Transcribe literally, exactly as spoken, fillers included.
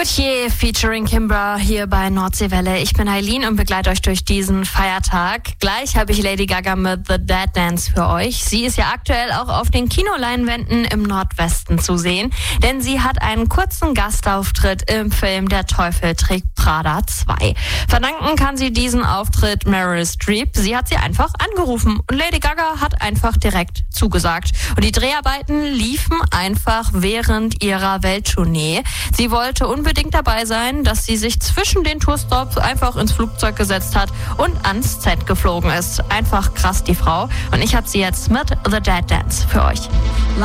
Gautier featuring Kimbra hier bei Nordseewelle. Ich bin Eileen und begleite euch durch diesen Feiertag. Gleich habe ich Lady Gaga mit The Dead Dance für euch. Sie ist ja aktuell auch auf den Kinoleinwänden im Nordwesten zu sehen, denn sie hat einen kurzen Gastauftritt im Film Der Teufel trägt Prada zwei. Verdanken kann sie diesen Auftritt Meryl Streep. Sie hat sie einfach angerufen und Lady Gaga hat einfach direkt zugesagt. Und die Dreharbeiten liefen einfach während ihrer Welttournee. Sie wollte unbedingt dabei sein, dass sie sich zwischen den Tourstops einfach ins Flugzeug gesetzt hat und ans Set geflogen ist. Einfach krass, die Frau. Und ich habe sie jetzt mit The Dead Dance für euch.